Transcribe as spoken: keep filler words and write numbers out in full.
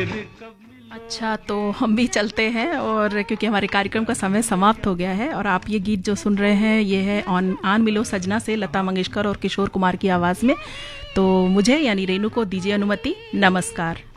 अच्छा, तो हम भी चलते हैं, और क्योंकि हमारे कार्यक्रम का समय समाप्त हो गया है। और आप ये गीत जो सुन रहे हैं ये है ऑन आन मिलो सजना से, लता मंगेशकर और किशोर कुमार की आवाज़ में। तो मुझे यानी रेनू को दीजिए अनुमति। नमस्कार।